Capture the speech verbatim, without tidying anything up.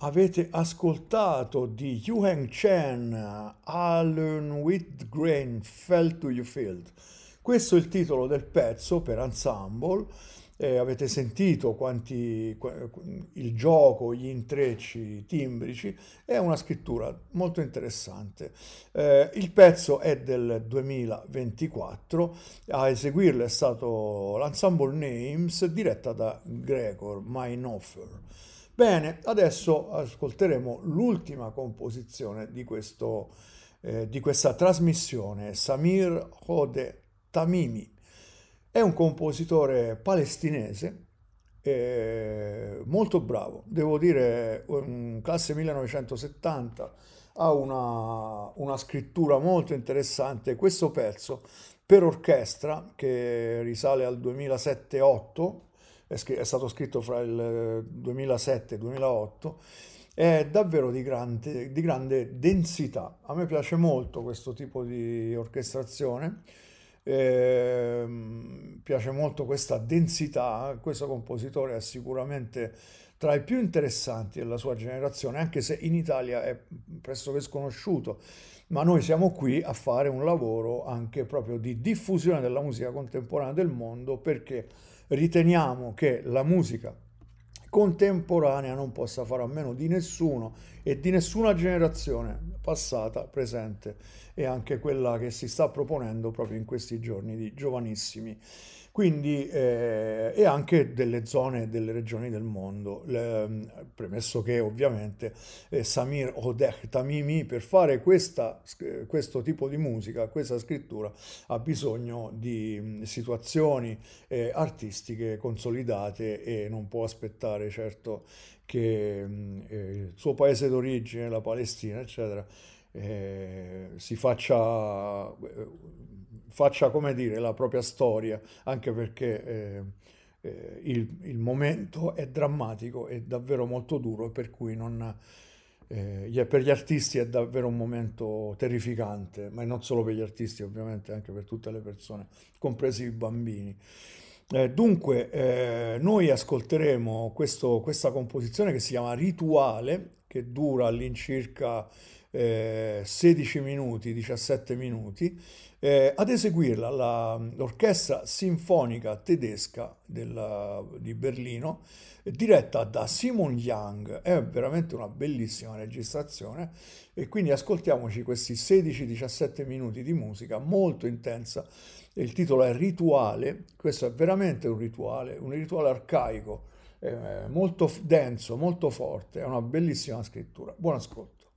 Avete ascoltato di Yuheng Chen, Alun Whitgrain, Fell to You Field. Questo è il titolo del pezzo per ensemble. Eh, avete sentito quanti, qua- il gioco, gli intrecci timbrici, è una scrittura molto interessante. Eh, il pezzo è del duemilaventiquattro, a eseguirlo è stato l'Ensemble Names diretta da Gregor Meinhofer. Bene, adesso ascolteremo l'ultima composizione di questo, eh, di questa trasmissione, Samir Hode Tamimi. È un compositore palestinese, eh, molto bravo, devo dire, un classe millenovecentosettanta, ha una, una scrittura molto interessante. Questo pezzo per orchestra, che risale al duemilasette-otto, è, scri- è stato scritto fra il duemilasette e il duemilaotto, è davvero di grande, di grande densità. A me piace molto questo tipo di orchestrazione, ehm, piace molto questa densità. Questo compositore è sicuramente tra i più interessanti della sua generazione, anche se in Italia è pressoché sconosciuto, ma noi siamo qui a fare un lavoro anche proprio di diffusione della musica contemporanea del mondo, perché riteniamo che la musica contemporanea non possa fare a meno di nessuno e di nessuna generazione passata, presente e anche quella che si sta proponendo proprio in questi giorni di giovanissimi. Quindi, eh, e anche delle zone e delle regioni del mondo. Le- premesso che ovviamente eh, Samir Odeh Tamimi, per fare questa, questo tipo di musica, questa scrittura, ha bisogno di mh, situazioni eh, artistiche consolidate e non può aspettare certo che mh, eh, il suo paese d'origine, la Palestina, eccetera, eh, si faccia, eh, faccia, come dire, la propria storia, anche perché eh, eh, il, il momento è drammatico, è davvero molto duro, per cui non, eh, gli- per gli artisti è davvero un momento terrificante, ma non solo per gli artisti, ovviamente, anche per tutte le persone, compresi i bambini. Eh, dunque, eh, noi ascolteremo questo- questa composizione che si chiama Rituale, che dura all'incirca eh, sedici minuti, diciassette minuti. Eh, ad eseguirla la- l'Orchestra Sinfonica Tedesca della- di Berlino, eh, diretta da Simon Young. È veramente una bellissima registrazione e quindi ascoltiamoci questi sedici diciassette minuti di musica molto intensa. Il titolo è Rituale. Questo è veramente un rituale, un rituale arcaico, eh, molto f- denso, molto forte, è una bellissima scrittura. Buon ascolto.